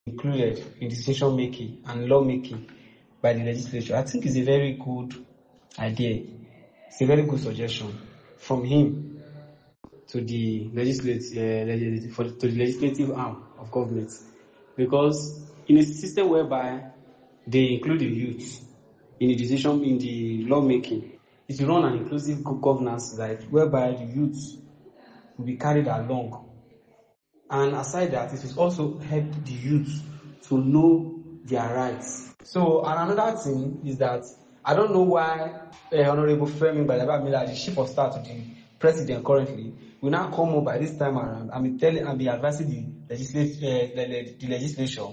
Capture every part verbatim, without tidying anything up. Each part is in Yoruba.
included in decision making and law making by the legislature. I think it's a very good idea. It's a very good suggestion from him to the legislative, uh, for, to the legislative arm of government, because in a system whereby they include the youth in the decision, in the law making, it will run an inclusive governance, like whereby the youth will be carried along. And aside that, it will also help the youth to know their rights. So, and another thing is that I don't know why uh, Honorable Femi Balabamila, the chief of staff to the president currently, will now come up by this time around and be telling and be advising the legislature, uh, the, the legislature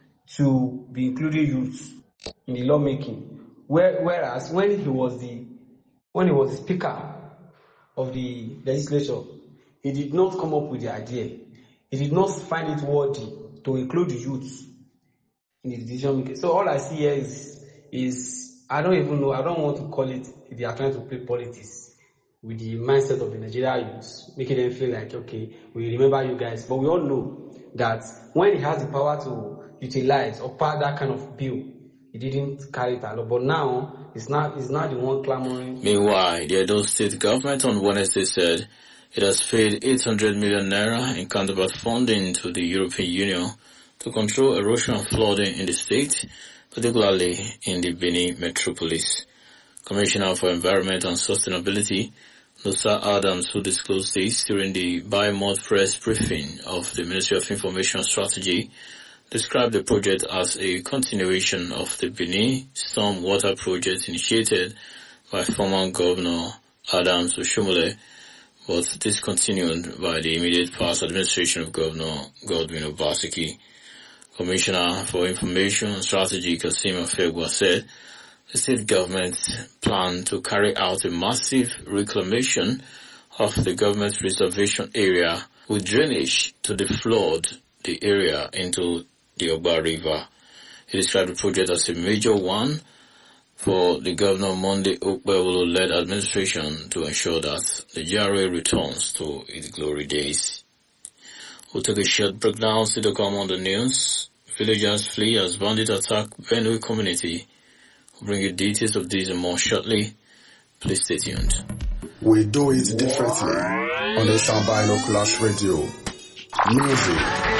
to be including youth in the lawmaking. Where, whereas when he was the when he was the speaker of the legislature, he did not come up with the idea. He did not find it worthy to include the youth in the decision making. So all I see here is, is I don't even know, I don't want to call it, they are trying to play politics with the mindset of the Nigerian youth, making them feel like, okay, we remember you guys. But we all know that when he has the power to utilize or pass that kind of bill, he didn't carry it along. But now, it's not, it's not the one clamoring. Meanwhile, the Edo State government on Wednesday said it has paid eight hundred million naira in counterpart funding to the European Union to control erosion and flooding in the state, particularly in the Benin metropolis. Commissioner for Environment and Sustainability, Nusa Adams, who disclosed this during the bi-month press briefing of the Ministry of Information Strategy, described the project as a continuation of the Benin Storm Water Project initiated by former Governor Adams Oshomole, but discontinued by the immediate past administration of Governor Godwin Obaseki. Commissioner for Information and Strategy Kasim Afegwa said the state government planned to carry out a massive reclamation of the government's reservation area with drainage to deflood the area into the Ogba River. He described the project as a major one for the Governor Monday Okpebholo-led administration to ensure that the G R A returns to its glory days. We'll take a short breakdown, still to come on the news. Villagers flee as bandit attack Benue community. We'll bring you details of these and more shortly. Please stay tuned. We do it differently on the Sound Binoculars Radio. Music,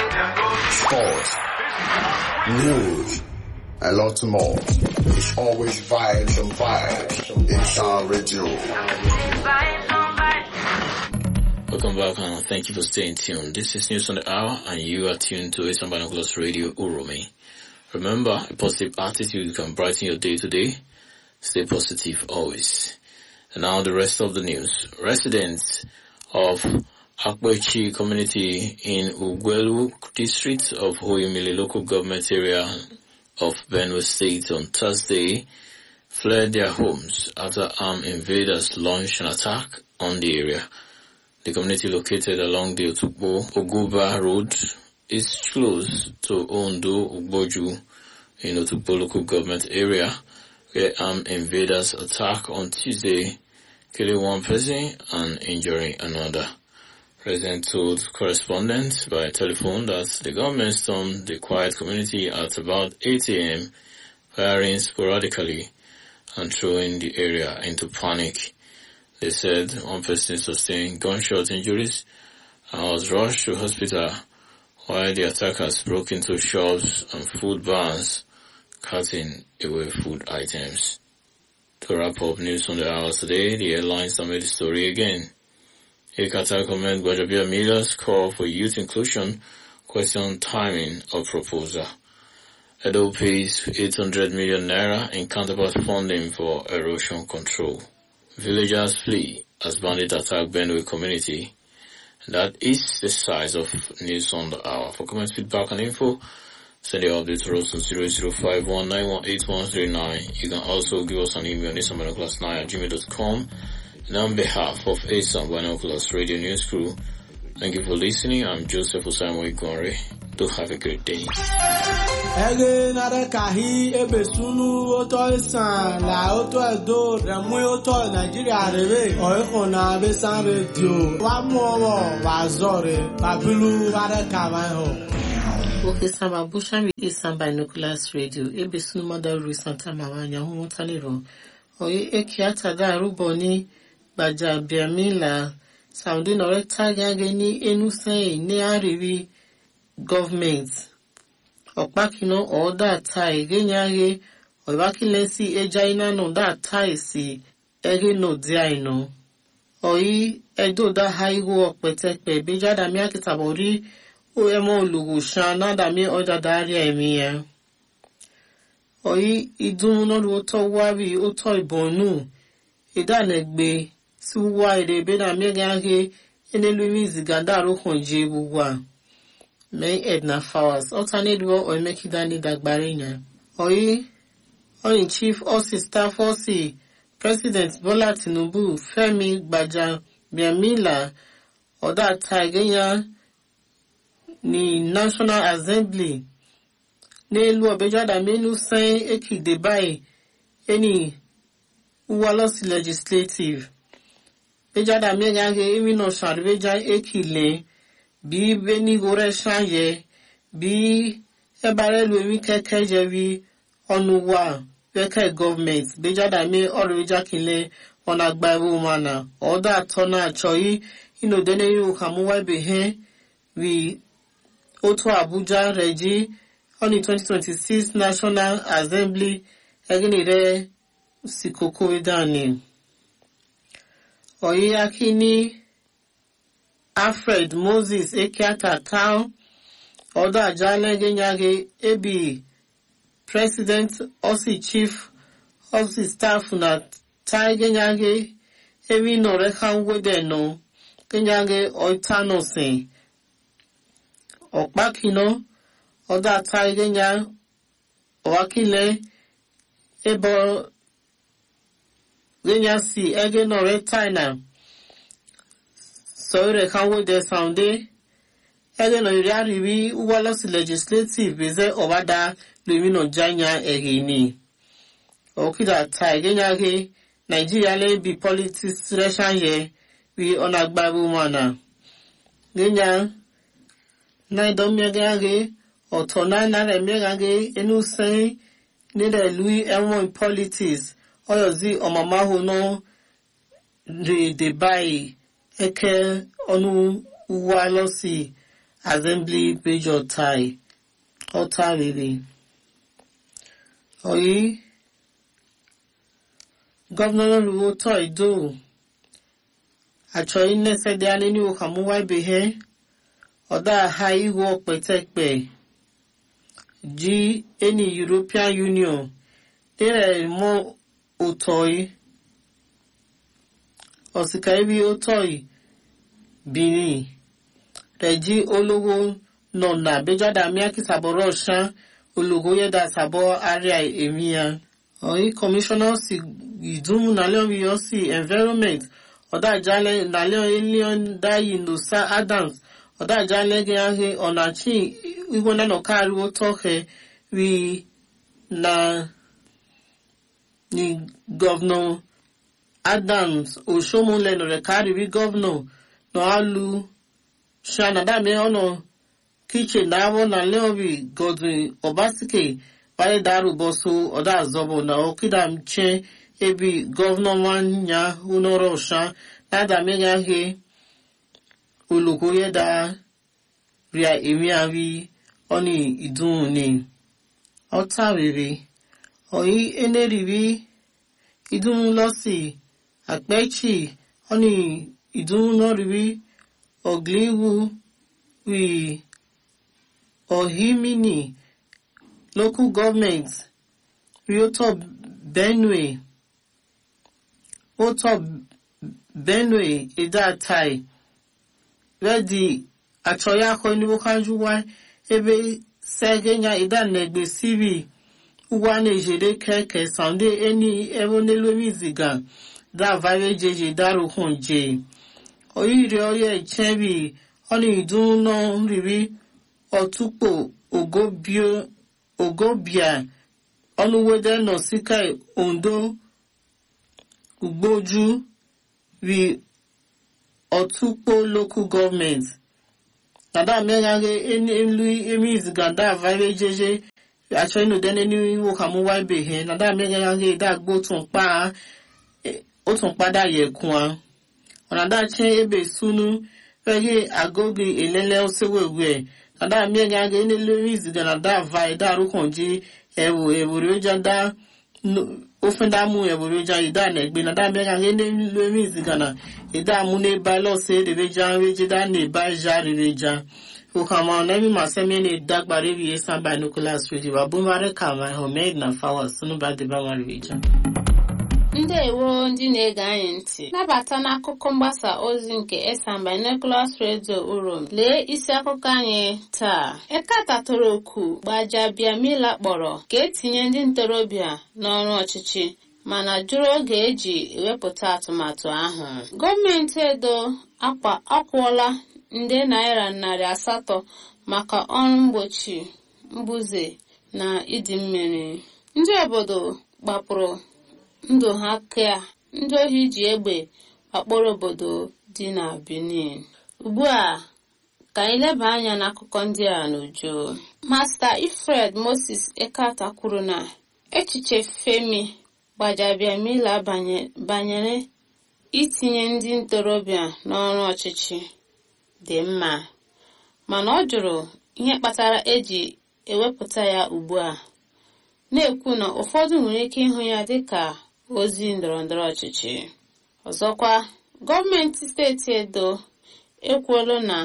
sports, news, a lot more. It's always vibes and vibes in Sound Radio. Welcome back and thank you for staying tuned. This is News on the Hour and you are tuned to Sound Binoculars Radio Uromi. Remember, a positive attitude can brighten your day today. Stay positive always. And now the rest of the news. Residents of Akwechi community in Ugwelu district of Oyemile local government area of Benue State on Thursday fled their homes after armed invaders launched an attack on the area. The community located along the Otukbo Oguba Road is close to Ondo Ugboju in Otukbo local government area, where armed invaders attacked on Tuesday, killing one person and injuring another. President told correspondents by telephone that the government stormed the quiet community at about eight a.m., firing sporadically and throwing the area into panic. They said one person sustained gunshot injuries and was rushed to hospital, while the attackers broke into shops and food barns, cutting away food items. To wrap up News on the Hour today, the airlines have made the story again. A Qatar comment Gbajabiamila's call for youth inclusion question timing of proposal. Edo pays eight hundred million naira in counterpart funding for erosion control. Villagers flee as bandit attack Benue community. That is the size of News on the Hour. For comments, feedback and info, send your update to us on zero zero five one nine one eight one three nine. You can also give us an email on news nine at gmail dot com. And on behalf of A S A M Binoculars Radio News Crew, thank you for listening. I'm Joseph Osamo Igore. Do have a great day. Ege nare kahi ebe sunu oto isan la oto edo remu oto Nigeria rebe oiko na be san radio wa mu owo wa zore babilu nare kawan ho. Okay, Samba Bushami is Samba Binoculars Radio. Ebe sunu mother Ru Santa Mawanya hu taniro. Oye ekiata da ruboni baja biamila. Saudi no retaga geni enu say ne ariwi government. Okpakino or that tie genyage or wakilensi ejaina no that tie si ege no diaino. Oyi edo da haigo okpetekpe beja da miakitabori o emo lugu shana da mi oda daria emiya. Oyi idun no lu to wabi o to ibonu. Ida negbe si wa ire be na mi gange enelu mi ziganda ro konje bugwa. May Edna Fowers alternate wo o mekidani dagbarenya. Oyi Oyin Chief Osi Staff Osi President Bola Tinubu Femi Gbaja Biamila Oda Taigenya ni National Assembly Nelu Obejada Menu Sain Eki Debai Eni Uwalosi Legislative Bejada Megange Emi no Sharveja Eki Le Bi Beni Gore Shanye Bi Ebarelu Emi Keke Jevi Onuwa Beke government Bejada Me Oreja Kile Onagbaru Mana Oda Tona Choi Ino Dene Yu Kamuwa Behe We Oto Abuja Reji on the twenty twenty-six National Assembly Eginire Sikoko Vidani Oyi Akini Alfred Moses Ekiata Town Oda Jale Genyage Ebi President Osi Chief Osi Staff na Tai Genyage Ebi no rekan wedeno Genyage Oitano Sen Okpakino Oda Tai Genya Oakile Ebo Genya Si Ege no Retaina So rekan wede sounde Ege no Yariwi Uwalosi Legislative Beze Obada Lumino Janya Egini. Okida Tai Genyage Nigeria le bi politics reshanye we onagbabu mana. Genya Naidom Yagage or Tona Nare Megage enu say neither Louis Elmo in politics or Yozi or Mama who no the debai Eke Onu Uwalosi Assembly Bridge Tai Ota Vivi. Oyi Governor Ruto Ido Achoyi Nesede Anini Okamuwa Behe Oda Hai Work Petekpe G any European Union There more Otoi Osikaibi Otoi Bini Reji Ologo Nona Bejada Miaki Saborosha Ologoye da Sabo area Emia Oyi Commissioner si Idumu Naleon Yosi Environment Oda Jale Naleon Elion Dayi Nusa Adams Oda Jale Geange Onachi Iwona no Kari Wotoke we na ni Governor Adams Oshomole no Rekari we Governor no Alu Shana da me ono Kiche na awo na Leobi Godwin Obasike Baye Daru Boso Oda Zobo na Okida Mche Ebi Governor Wanya Unoro Sha Nada Mega He Ulugoye da Ria Emiavi Oni Iduni Ota Vivi Oyi Enerivi Idun Losi Akbechi Oni Idun Norivi Ogliwu We Ohimini local government Rioto Benue Oto Benue Ida Tai Ready Achoya Konibo Kanjuwa Ebe Segenya Ida Negbe Sibi Uwane Jede Keke Sande Eni Ebonelo Miziga Da Vare Jeje Daru Honje Oyiri Oye Chebi Oni Iduno Ribi Otupo Ogobio Ogobia Onuwede no Sikai Ondo Ugboju we Otupo local government nada mianyage elu emiz ganda vile jeje acho inu dene ni wo kamu wa be he nada mianyage da gbo tun pa o tun pada ye kun nada che ebe sunu feye agogi elele osewewe nada mianyage elu emiz ganda vile da rukonji ewo ewo rojanda ofenda mu eboroja ida na egbe na da mega ngene lemi zigana ida mu ne ba lo se de beja weje da ne ba ja reja o kama na mi maseme ne dagbare bi Samba Nucleus Radio abumare kama ho made na fawa sunu ba de ba reja Ndewo ndị na-ege anyị ntị nabata n'akụkọ mgbasa ozi nke Samba Nucleus Radio Urom. Lee isi akụkọ anyị taa. Ekata toro oku Gbajabiamila kpọrọ ka etinye ndị ntorobịa n'ọrụ ọchịchị mana jụrụ oge eji ewepụta atụmatụ ahụ. Gọọmenti Edo akwa akwụọla nde naira narị asatọ maka ọrụ mgbochi mbuze na ịdị mmiri. Ndị obodo gbapụrụ ndụ ha ka ndị ohi ji egbe akpọrọ obodo dị na Benin. Ugbu a ka anyị leba anya n'akụkọ ndị a n'uju. Master Ifred Moses Ekata kwuru na echiche Femi Gbajabiamila banyere itinye ndị ntorobịa n'ọrụ ọchịchị dị mma mana ọ jụrụ ihe kpatara eji ewepụta ya ugbu a, na-ekwu na ụfọdụ nwere ike ịhụ ya dịka ozi ndọrọndọrọ ọchịchị. Ọzọkwa, gọọmenti steeti Edo ekwuola na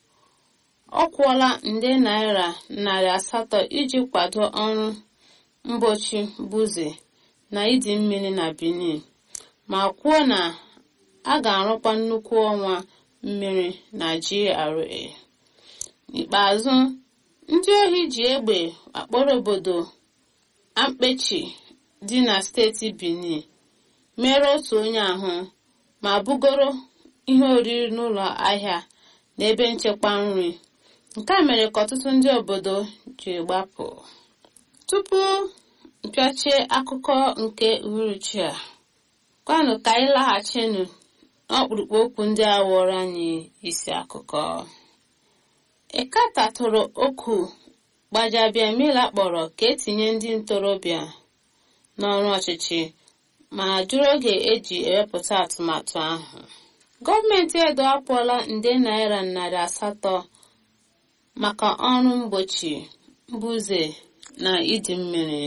ọ kwụọla nde naira narị asatọ iji kwado ọrụ mgbochi mbuze na ịdị mmiri na Benin ma kwuo na a ga-arụkwa nnukwu ọnwa mmiri na G R A. N'ikpeazụ, ndị ohi ji egbe akpọrọ obodo Ampechi dị na steeti Benin mere otu onye ahụ ma bugoro ihe oriri n'ụlọ ahịa na ebe nchekwa nri. Nke a mere ka ọtụtụ ndị obodo ji gbapụ. Tupu mpịachie akụkọ nke uhuruchi a, kwanụ ka anyị laghachinụ n'ọkpụrụkpụ okwu ndị a wụrụ anyị isi akụkọ. Ekata tụrụ oku Gbajabiamila kpọrọ ka etinye ndị ntorobịa n'ọrụ ọchịchị ma jụrụ oge eji ewepụta atụmatụ ahụ. Gọọmenti Edo akwụọla nde naira narị asatọ maka ọrụ mgbochi mbuze na ịdị mmiri.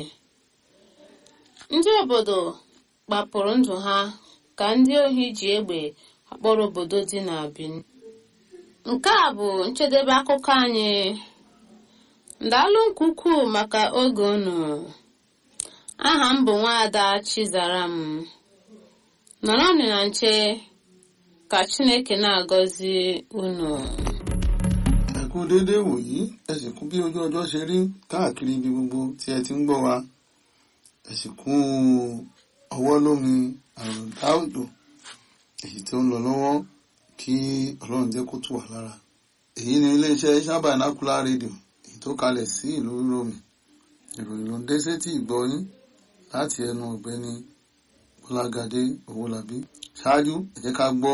Ndị obodo gbapụrụ ndụ ha ka ndị ohi ji egbe akpọrọ obodo dị na Benin. Nke a bụ njedebe akụkọ anyị. Ndalụ nke ukwuu maka oge unu. Aha m bụ Nwaada Chizaram. Nọrọnụ na nche ka Chineke na-agọzi unu. Ẹ kú déédé wòyí, ẹ sì kú bí ojú ọjọ́ ṣe rí káàkiri ibi gbogbo tí ẹ ti ń gbọ́ wa. Ẹ sì kú ọwọ́ lómi àròdá òjò èyí tí ó ń lọ lọ́wọ́ kí Ọlọ́run jẹ́ kó tù wá lára. Èyí ni iléeṣẹ́ Samba Nucleus Radio èyí tó kalẹ̀ sí ìlú Uromi. Ìròyìn ló ń dé sétí ìgbọ́ yín láti ẹnu ọ̀gbẹ́ni Bọ́lágadé Owólabí. Ṣáájú ẹ jẹ́ ká gbọ́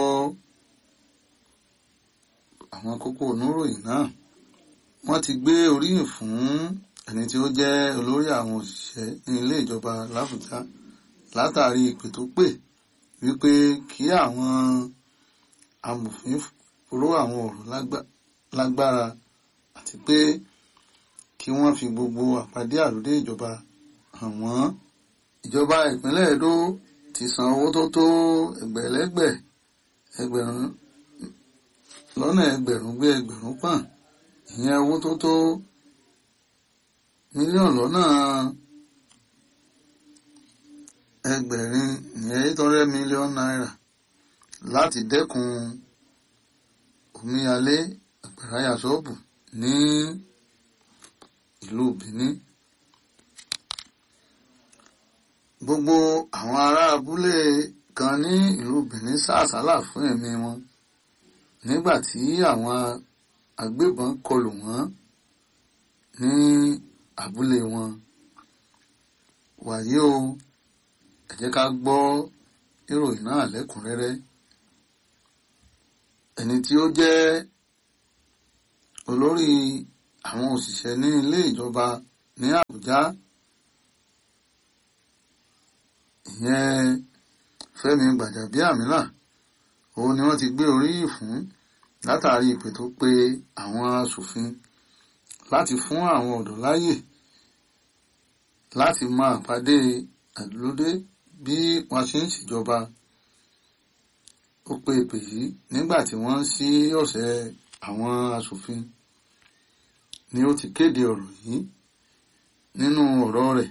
àwọn kókó oníròyìn náà. Wọ́n ti gbé oríyìn fún ẹni tí ó jẹ́ olórí àwọn òṣìṣẹ́ ní ilé ìjọba l'Ábùjá látàrí ìpè tó pè wípé kí àwọn amòfin ró àwọn ọ̀rọ̀ lágbára àti pé kí wọ́n fi gbogbo àpàdé àròdé ìjọba hàn wọ́n. Ìjọba ìpínlẹ̀ Edo ti san owó tó tó ẹgbẹ̀lẹ́gbẹ̀ ẹgbẹ̀rún lọ́nà ẹgbẹ̀rún gbé ẹgbẹ̀rún pọ́n, ìyẹn owó tó tó mílíọ̀nù lọ́nà ẹgbẹ̀rin ìyẹn eight hundred million naira láti dẹ́kun omíyalé àgbàrá yàsọ́ọ̀bù ní ìlú Benin. Gbogbo àwọn ará abúlé kan ní ìlú Benin sá àsálà fún ẹ̀mí wọn nígbà tí àwọn agbébọn kọlù wọ́n ní abúlé wọn. Wàyí o, ẹ jẹ́ ká gbọ́ ìròyìn náà lẹ́kùnrẹ́rẹ́. Ẹni tí ó jẹ́ olórí àwọn òṣìṣẹ́ ní ilé ìjọba ní Àbújá ìyẹn Fẹ́mi Gbàjàbíàmílà òun ni wọ́n ti gbé oríyìn fún látàrí ìpè tó pe àwọn aṣòfin láti fún àwọn ọ̀dọ́ láyè láti máa pàdé àdúródé bí wọ́n ṣe ń ṣèjọba. Ó pe ìpè yìí nígbà tí wọ́n ṣí ọ̀sẹ̀ àwọn aṣòfin ni ó ti kéde ọ̀rọ̀ yìí. Nínú ọ̀rọ̀ rẹ̀,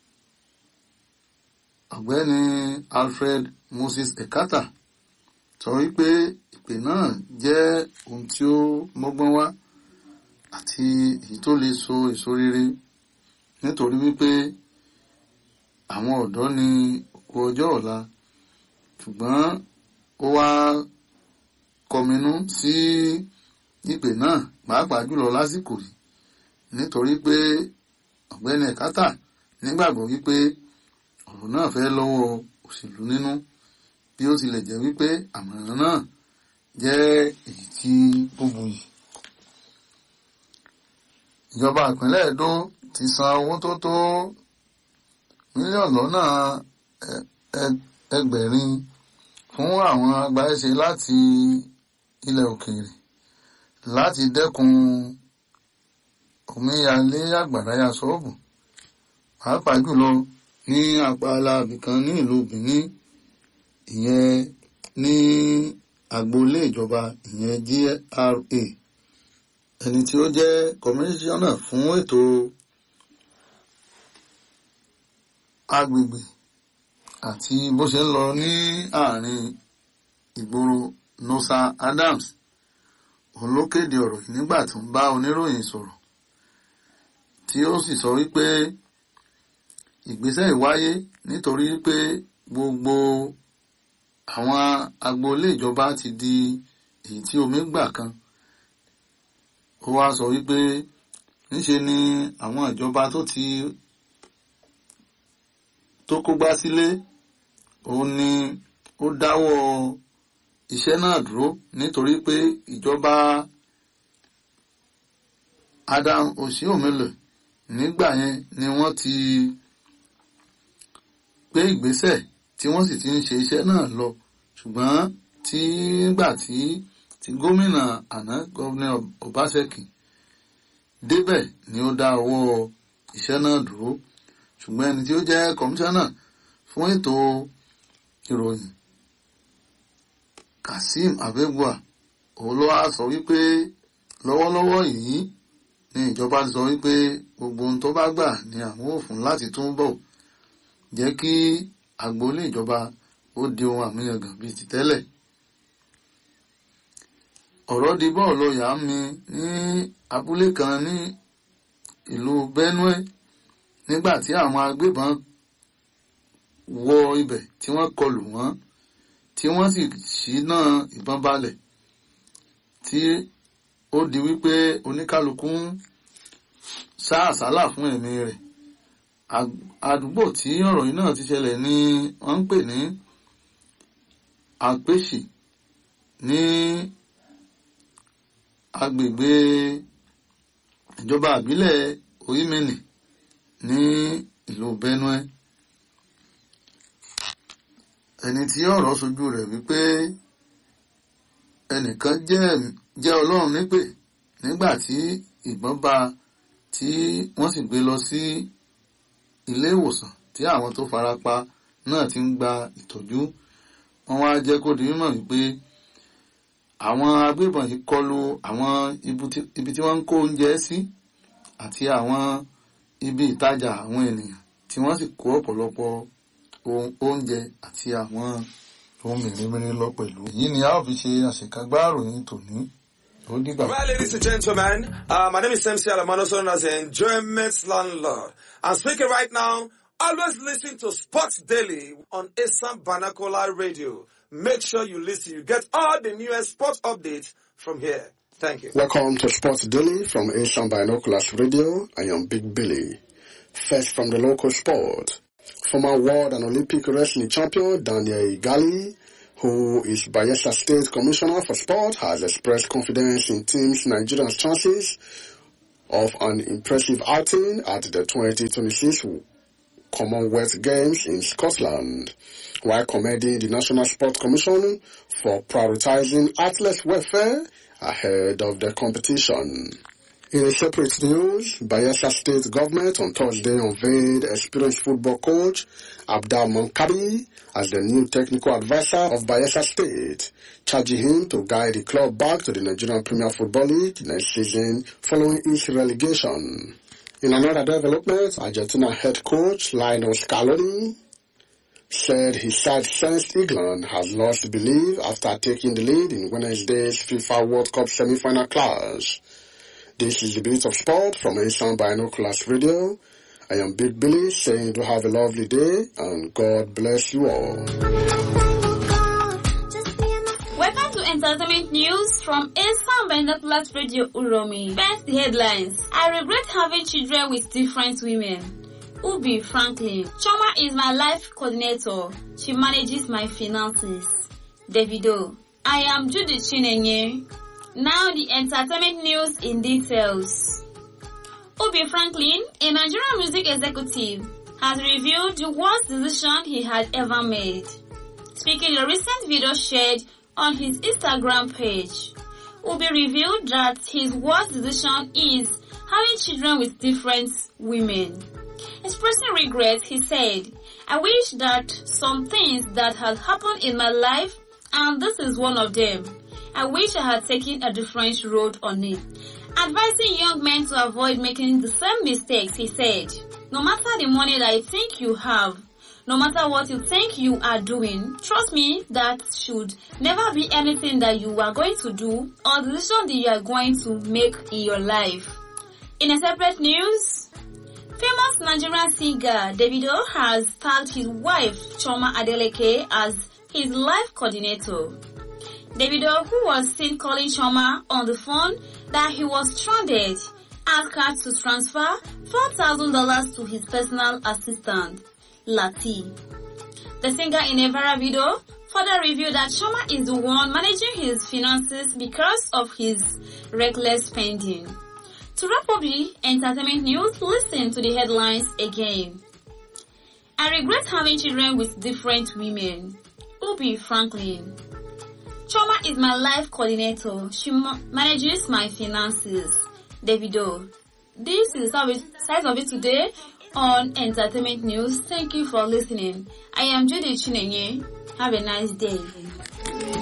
ọ̀gbẹ́ni Alfred Moses Ekata sọ wípé ìpè náà jẹ́ ohun tí ó mọ́gbọ́n wá àti èyí tó lè so èso rere nítorí wípé àwọn ọ̀dọ́ ni òkú ọjọ́ ọ̀la, ṣùgbọ́n ó wá kọminú sí ìpè náà pàápàá jùlọ lásìkò yìí nítorí pé ọ̀gbẹ́ni Ekata nígbàgbọ́ wípé ọ̀rọ̀ náà fẹ́ lọ́wọ́ òṣèlú nínú bí ó tilẹ̀ jẹ́ wípé àmọ̀ràn náà jẹ́ èyí tí ó buyì. Ìjọba ìpínlẹ̀ Èdó ti san owó tó tó mílíọ̀nù lọ́nà ẹgbẹ̀rin fún àwọn agbáṣe láti ilẹ̀ òkèèrè láti dẹ́kun omíyalé àgbàrá ya ṣọ́ọ̀bù pàápàá jùlọ ní apá alábìkan ní ìlú Benin, ìyẹn ní agboolé ìjọba ìyẹn G R A. Ẹni tí ó jẹ́ kọmíṣánná fún ètò agbègbè àti bó ṣe ń lọ ní àárín ìgboro Nosa Adams òun ló kéde ọ̀rọ̀ yìí nígbà tó ń bá oníròyìn sọ̀rọ̀, tí ó sì sọ wípé ìgbésẹ̀ ìwáyé nítorí pé gbogbo àwọn agboolé ìjọba ti di èyí tí omi gbà kan. Ó wá sọ wípé níṣe ni àwọn ìjọba tó ti tó kógbá sílé òun ni ó dáwọ́ iṣẹ́ náà dúró nítorí pé ìjọba Adam Oshiomhole nígbà yẹn ni wọ́n ti gbé ìgbésẹ̀ tí wọ́n sì ti ń ṣe iṣẹ́ náà lọ, ṣùgbọ́n tí nígbà tí tí gómìnà àná gómìnà Obaseki débẹ̀ ni ó dá ọwọ́ iṣẹ́ náà dúró. Ṣùgbọ́n ẹni tí ó jẹ́ kọmíṣánná fún ètò ìròyìn Kasim Abegua òun ló wá sọ wípé lọ́wọ́lọ́wọ́ yìí ni ìjọba sọ wípé gbogbo ohun tó bá gbà ni àwọn ò fún láti túnbọ̀ jẹ́ kí agboolé ìjọba ó di ohun àmúyangàn bíi ti tẹ́lẹ̀. Ọ̀rọ̀ di bọ́ọ̀lù ọ̀yà mi ní abúlé kan ní ìlú Benue nígbà tí àwọn agbébọn wọ ibẹ̀ tí wọ́n kọlù wọ́n tí wọ́n sì ṣínà ìbọn balẹ̀ tí ó di wípé oníkálukú ń sá àsálà fún ẹ̀mí rẹ̀. Àdúgbò tí ọ̀rọ̀ yìí náà ti ṣẹlẹ̀ ni wọ́n ń pè ní Àpèṣì ní agbègbè ìjọba ìbílẹ̀ Oyimini ní ìlú Benue. Ẹni tí ọ̀rọ̀ sojú rẹ̀ wípé ẹnìkan jẹ́ jẹ́ Ọlọ́run nípè nígbà tí ìbọn bá tí wọ́n sì gbé lọ sí ilé ìwòsàn tí àwọn tó farapa náà ti ń gba ìtọ́jú. Wọ́n wá jẹ́ kó di mímọ̀ wípé àwọn agbébọn yìí kọlù àwọn ibi tí wọ́n ń kó oúnjẹ sí àti àwọn ibi ìtajà àwọn ènìyàn tí wọ́n sì kó ọ̀pọ̀lọpọ̀ oúnjẹ àti àwọn ohun mèremère lọ pẹ̀lú. Èyí ni a ó fi ṣe àṣekágbá ìròyìn tòní. Ó dìgbà. Well, ladies and gentlemen, uh, my name is M C Alamano, known as the Enjoyment Landlord. I'm speaking right now. Always listen to Sports Daily on Asam Vernacular Radio. Make sure you listen. You get all the newest sports updates from here. Thank you. Welcome to Sports Daily from Asam Binoculars Radio. I am Big Billy. First from the local sport. Former world and Olympic wrestling champion Daniel Igali who is Bayelsa State Commissioner for Sport, has expressed confidence in Team Nigeria's chances of an impressive outing at the twenty twenty-six Commonwealth Games in Scotland, while commending the National Sports Commission for prioritizing athletes' welfare ahead of the competition. In a separate news, Bayelsa State government on Thursday unveiled experienced football coach Abdal Mankabi as the new technical advisor of Bayelsa State, charging him to guide the club back to the Nigerian Premier Football League next season following its relegation. In another development, Argentina head coach Lionel Scaloni said his side sensed England has lost belief after taking the lead in Wednesday's FIFA World Cup semi-final clash. This is the Bit of Sport from Asian Binoculars Radio. I am Big Billy saying do have a lovely day and God bless you all. Welcome to entertainment news from Asian Binoculars Radio Uromi. First, the headlines. I regret having children with different women. Ubi Franklin. Choma is my life coordinator. She manages my finances. Davido. I am Judy Chinenye. Now the entertainment news in details. Ubi Franklin, a Nigerian music executive, has revealed the worst decision he had ever made. Speaking in a recent video shared on his Instagram page, Ubi revealed that his worst decision is having children with different women. Expressing regret, he said, I wish that some things that had happened in my life, and this is one of them, I wish I had taken a different road on it. Advising young men to avoid making the same mistakes, he said, no matter the money that you think you have, no matter what you think you are doing, trust me, that should never be anything that you are going to do or the decision that you are going to make in your life. In a separate news, famous Nigerian singer Davido has tagged his wife Choma Adeleke as his life coordinator. Davido, who was seen calling Choma on the phone that he was stranded, asked her to transfer four thousand dollars to his personal assistant, Lati. The singer in a viral video further revealed that Choma is the one managing his finances because of his reckless spending. To wrap up the entertainment news, listen to the headlines again. I regret having children with different women. Ubi Franklin. Choma is my life coordinator. She ma- manages my finances. Davido. This is the size of it today on Entertainment News. Thank you for listening. I am Judy Chinenye. Have a nice day.